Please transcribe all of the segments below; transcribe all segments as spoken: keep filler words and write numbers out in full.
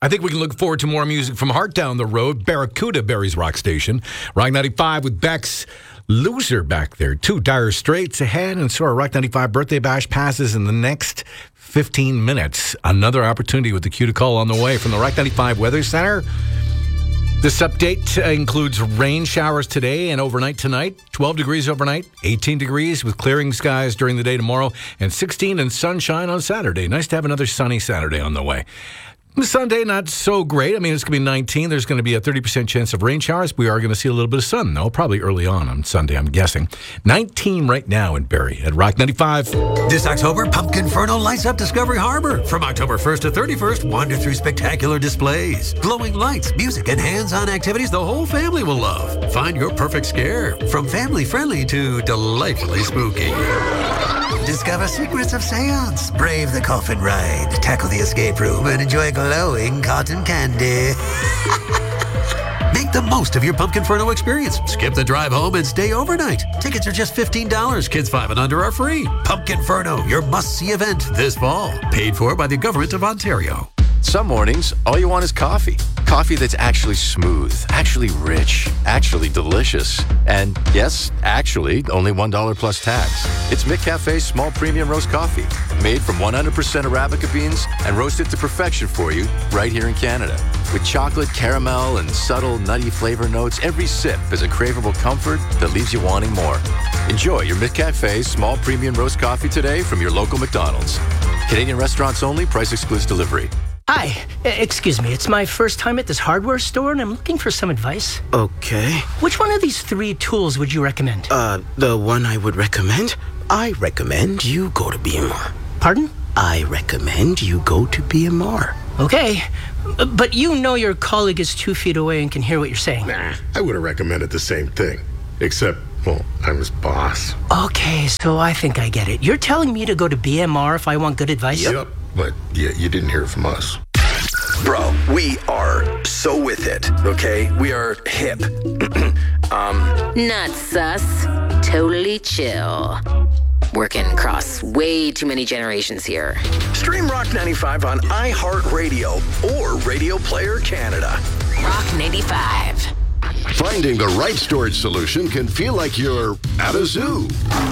I think we can look forward to more music from Heart down the road. Barracuda, Barry's Rock Station. Rock ninety-five with Beck's Loser back there. Two Dire Straits ahead, and so our Rock ninety-five birthday bash passes in the next fifteen minutes. Another opportunity with the cue to call on the way from the Rock ninety-five Weather Center. This update includes rain showers today and overnight tonight. twelve degrees overnight, eighteen degrees with clearing skies during the day tomorrow, and sixteen and sunshine on Saturday. Nice to have another sunny Saturday on the way. Sunday, not so great. I mean, it's going to be nineteen. There's going to be a thirty percent chance of rain showers. We are going to see a little bit of sun, though, probably early on on Sunday, I'm guessing. nineteen right now in Barrie at Rock ninety-five. This October, Pumpkinferno lights up Discovery Harbor. From October first to thirty-first, wander through spectacular displays, glowing lights, music, and hands-on activities the whole family will love. Find your perfect scare, from family-friendly to delightfully spooky. Discover secrets of seance, brave the coffin ride, tackle the escape room, and enjoy glowing cotton candy. Make the most of your Pumpkinferno experience. Skip the drive home and stay overnight. Tickets are just fifteen dollars. Kids five and under are free. Pumpkinferno, your must-see event this fall. Paid for by the Government of Ontario. Some mornings, all you want is coffee. Coffee that's actually smooth, actually rich, actually delicious. And yes, actually, only one dollar plus tax. It's McCafe's small premium roast coffee, made from one hundred percent Arabica beans and roasted to perfection for you right here in Canada. With chocolate, caramel, and subtle nutty flavor notes, every sip is a craveable comfort that leaves you wanting more. Enjoy your McCafe small premium roast coffee today from your local McDonald's. Canadian restaurants only, price excludes delivery. Hi, excuse me, it's my first time at this hardware store and I'm looking for some advice. Okay. Which one of these three tools would you recommend? Uh, the one I would recommend? I recommend you go to B M R. Pardon? I recommend you go to B M R. Okay, but you know your colleague is two feet away and can hear what you're saying. Nah, I would have recommended the same thing. Except, well, I'm his boss. Okay, so I think I get it. You're telling me to go to B M R if I want good advice? Yep. yep. But yeah, you didn't hear it from us. Bro, we are so with it, okay? We are hip. um, Not sus, totally chill. Working across way too many generations here. Stream Rock ninety-five on iHeartRadio or Radio Player Canada. Rock ninety-five. Finding the right storage solution can feel like you're at a zoo.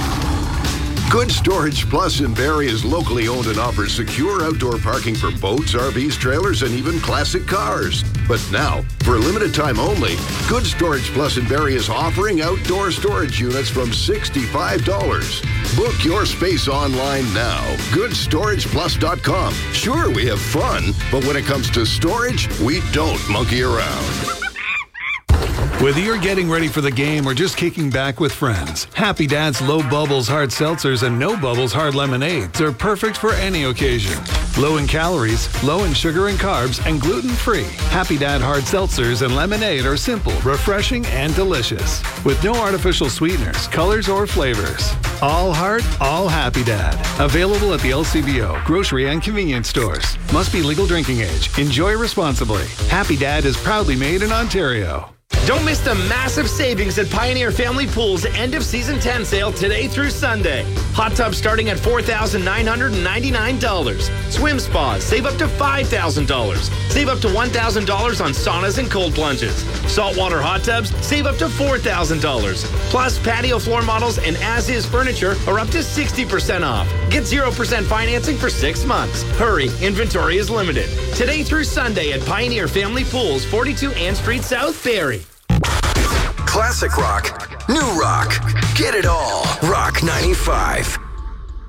Good Storage Plus in Barrie is locally owned and offers secure outdoor parking for boats, R Vs, trailers, and even classic cars. But now, for a limited time only, Good Storage Plus in Barrie is offering outdoor storage units from sixty-five dollars. Book your space online now. good storage plus dot com. Sure, we have fun, but when it comes to storage, we don't monkey around. Whether you're getting ready for the game or just kicking back with friends, Happy Dad's Low Bubbles Hard Seltzers and No Bubbles Hard Lemonades are perfect for any occasion. Low in calories, low in sugar and carbs, and gluten-free. Happy Dad Hard Seltzers and Lemonade are simple, refreshing, and delicious. With no artificial sweeteners, colors, or flavors. All heart, all Happy Dad. Available at the L C B O, grocery, and convenience stores. Must be legal drinking age. Enjoy responsibly. Happy Dad is proudly made in Ontario. Don't miss the massive savings at Pioneer Family Pool's end of season ten sale today through Sunday. Hot tubs starting at four thousand nine hundred ninety-nine dollars. Swim spas save up to five thousand dollars. Save up to one thousand dollars on saunas and cold plunges. Saltwater hot tubs save up to four thousand dollars. Plus, patio floor models and as-is furniture are up to sixty percent off. Get zero percent financing for six months. Hurry, inventory is limited. Today through Sunday at Pioneer Family Pools, forty-two Ann Street South, Barrie. Classic rock, new rock, get it all. Rock ninety-five.